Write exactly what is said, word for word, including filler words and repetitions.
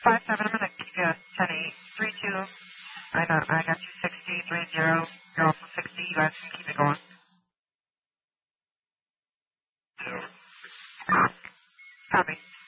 five seven, I'm going to keep you at ten eight. three two, I got, I got you sixty. three zero, you're also sixty. You guys can keep it going. Zero. Copy.